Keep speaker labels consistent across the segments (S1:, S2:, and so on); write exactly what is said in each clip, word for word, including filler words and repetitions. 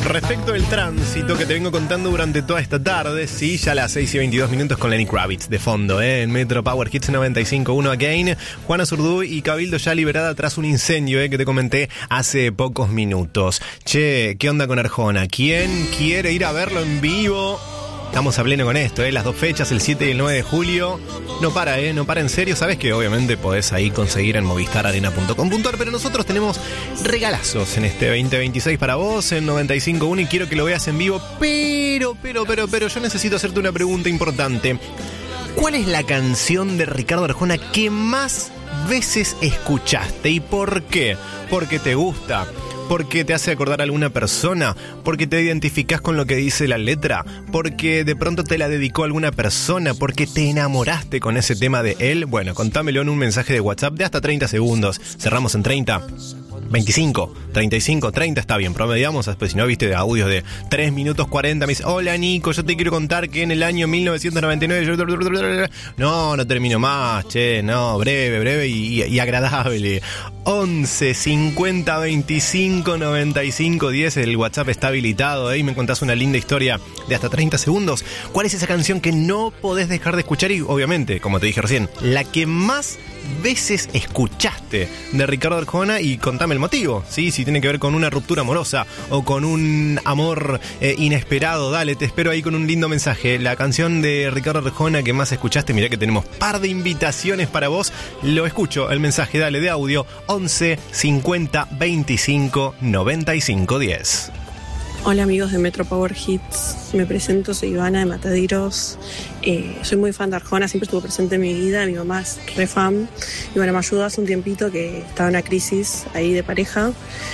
S1: Respecto del tránsito que te vengo contando durante toda esta tarde, sí, ya a las seis y veintidós minutos con Lenny Kravitz de fondo, ¿eh? En Metro Power Hits noventa y cinco punto uno Again, Juana Zurduy y Cabildo ya liberada tras un incendio, ¿eh? Que te comenté hace pocos minutos. Che, ¿qué onda con Arjona? ¿Quién quiere ir a verlo en vivo? Estamos a pleno con esto, ¿eh? Las dos fechas, el siete y el nueve de julio. No para, ¿eh? No para en serio. Sabes que obviamente podés ahí conseguir en movistar arena punto com punto a r, pero nosotros tenemos regalazos en este veinte veintiséis para vos en noventa y cinco punto uno y quiero que lo veas en vivo. Pero, pero, pero, pero yo necesito hacerte una pregunta importante. ¿Cuál es la canción de Ricardo Arjona que más veces escuchaste? ¿Y por qué? ¿Porque te gusta? ¿Porque te hace acordar a alguna persona? ¿Porque te identificás con lo que dice la letra? ¿Porque de pronto te la dedicó alguna persona? ¿Porque te enamoraste con ese tema de él? Bueno, contámelo en un mensaje de WhatsApp de hasta treinta segundos. Cerramos en treinta, veinticinco, treinta y cinco, treinta, está bien, promediamos, después si no viste de audios de tres minutos cuarenta, me dice, hola Nico, yo te quiero contar que en el año mil novecientos noventa y nueve yo... No, no termino más, che, no, breve, breve y, y, y agradable. once, cincuenta, veinticinco, noventa y cinco, diez, el WhatsApp está habilitado, ahí ¿eh? Me contás una linda historia de hasta treinta segundos. ¿Cuál es esa canción que no podés dejar de escuchar? Y obviamente, como te dije recién, la que más veces escuchaste de Ricardo Arjona, y contame el motivo, ¿sí? Si tiene que ver con una ruptura amorosa o con un amor eh, inesperado, dale, te espero ahí con un lindo mensaje. La canción de Ricardo Arjona que más escuchaste, mirá que tenemos par de invitaciones para vos, lo escucho, el mensaje, dale, de audio, once, cincuenta, veinticinco, noventa y cinco, diez.
S2: Hola amigos de Metro Power Hits, me presento, soy Ivana de Mataderos. Eh, soy muy fan de Arjona, siempre estuvo presente en mi vida, mi mamá es re fan. Y bueno, me ayudó hace un tiempito que estaba en una crisis ahí de pareja.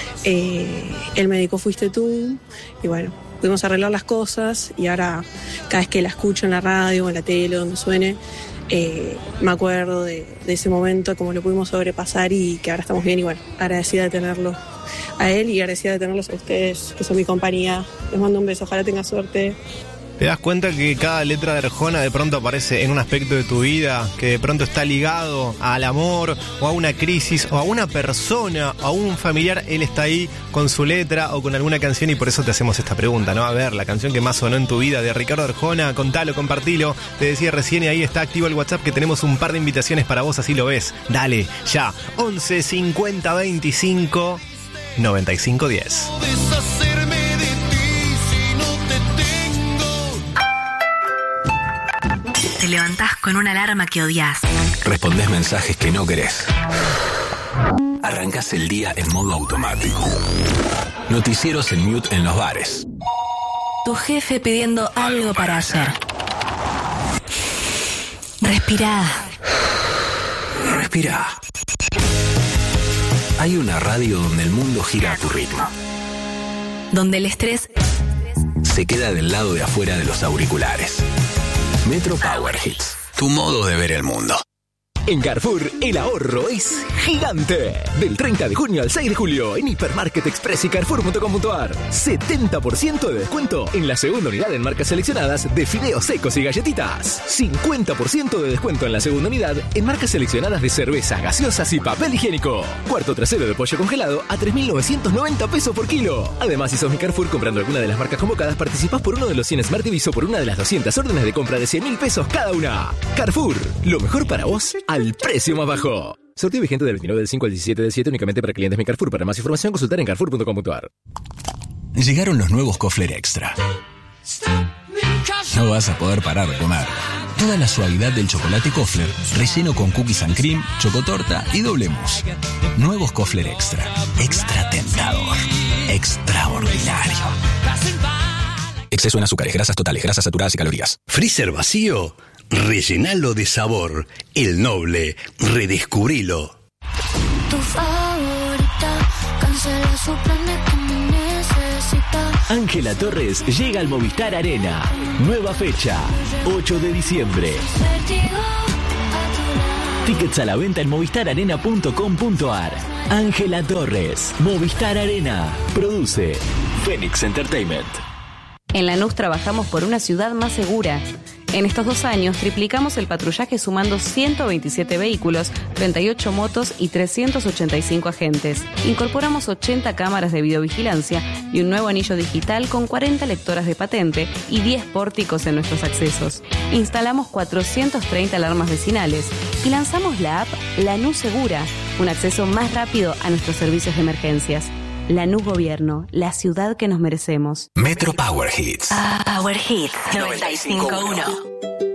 S2: Eh, él me dedicó Fuiste Tú y bueno, pudimos arreglar las cosas y ahora cada vez que la escucho en la radio o en la tele, donde suene, eh, me acuerdo de, de ese momento, cómo lo pudimos sobrepasar y que ahora estamos bien y bueno, agradecida de tenerlo a él y agradecida de tenerlos a ustedes, que son mi compañía. Les mando un beso, ojalá tenga suerte.
S1: ¿Te das cuenta que cada letra de Arjona de pronto aparece en un aspecto de tu vida que de pronto está ligado al amor o a una crisis o a una persona o a un familiar? Él está ahí con su letra o con alguna canción y por eso te hacemos esta pregunta, ¿no? A ver, la canción que más sonó en tu vida de Ricardo Arjona, contalo, compartilo. Te decía recién y ahí está activo el WhatsApp que tenemos un par de invitaciones para vos, así lo ves. Dale, ya, once, cincuenta, veinticinco, noventa y cinco, diez.
S3: Te levantás con una alarma que odias.
S4: Respondés mensajes que no querés. Arrancás el día en modo automático. Noticieros en mute en los bares.
S3: Tu jefe pidiendo algo para hacer. Respirá.
S4: Respirá. Hay una radio donde el mundo gira a tu ritmo.
S3: Donde el estrés
S4: se queda del lado de afuera de los auriculares. Metro Power Hits, tu modo de ver el mundo.
S5: En Carrefour, el ahorro es gigante. Del treinta de junio al seis de julio, en Hipermarket Express y Carrefour punto com punto a r. setenta por ciento de descuento en la segunda unidad en marcas seleccionadas de fideos secos y galletitas. cincuenta por ciento de descuento en la segunda unidad en marcas seleccionadas de cervezas, gaseosas y papel higiénico. Cuarto trasero de pollo congelado a tres mil novecientos noventa pesos por kilo. Además, si sos mi Carrefour comprando alguna de las marcas convocadas, participás por uno de los cien Smart T Vs o por una de las doscientas órdenes de compra de cien mil pesos cada una. Carrefour, lo mejor para vos al precio más bajo. Sorteo vigente del veintinueve del cinco al diecisiete del siete únicamente para clientes Mi Carrefour. Para más información consultar en carrefour punto com punto a r.
S4: Llegaron los nuevos Kofler Extra. No vas a poder parar de comer. Toda la suavidad del chocolate Kofler, relleno con cookies and cream, chocotorta y doble mousse. Nuevos Kofler Extra. Extra tentador. Extraordinario. Exceso en azúcares, grasas totales, grasas saturadas y calorías.
S6: Freezer vacío. Rellenalo de sabor. El Noble. Redescubrilo.
S7: Tu favorita. Cancela su plan como necesita.
S5: Ángela Torres llega al Movistar Arena. Nueva fecha, ocho de diciembre. Tickets a la venta en movistar arena punto com punto a r. Ángela Torres, Movistar Arena. Produce Phoenix Entertainment.
S8: En Lanús trabajamos por una ciudad más segura. En estos dos años triplicamos el patrullaje sumando ciento veintisiete vehículos, treinta y ocho motos y trescientos ochenta y cinco agentes. Incorporamos ochenta cámaras de videovigilancia y un nuevo anillo digital con cuarenta lectoras de patente y diez pórticos en nuestros accesos. Instalamos cuatrocientas treinta alarmas vecinales y lanzamos la app Lanús Segura, un acceso más rápido a nuestros servicios de emergencias. Lanús Gobierno, la ciudad que nos merecemos.
S4: Metro Power Hits.
S3: Power Hits noventa y cinco punto uno.